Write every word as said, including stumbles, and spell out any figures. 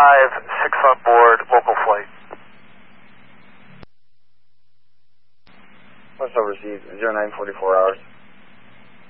five, six on board, local flight. What's over received? zero nine forty-four hours.